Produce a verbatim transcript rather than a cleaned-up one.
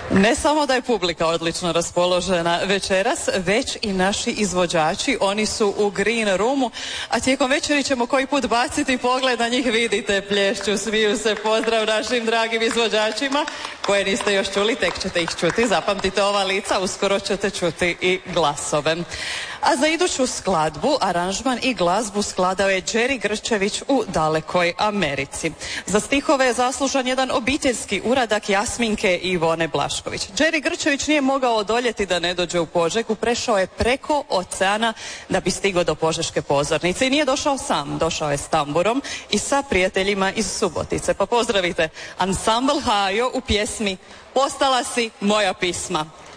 Ne samo da je publika odlično raspoložena večeras, već i naši izvođači, oni su u Green Roomu, a tijekom večeri ćemo koji put baciti pogled na njih, vidite, plješću, smiju se, pozdrav našim dragim izvođačima, koje niste još čuli, tek ćete ih čuti, zapamtite ova lica, uskoro ćete čuti i glasove. A za iduću skladbu, aranžman i glazbu skladao je Đeri Grčević u dalekoj Americi. Za stihove je zaslužan jedan obiteljski uradak Jasminke i Ivone Blašković. Đeri Grčević nije mogao odoljeti da ne dođe u Požegu, prešao je preko oceana da bi stigao do Požeške pozornice i nije došao sam, došao je s tamburom i sa prijateljima iz Subotice. Pa pozdravite Ansambl Hajo u pjesmi Postala si moja pisma.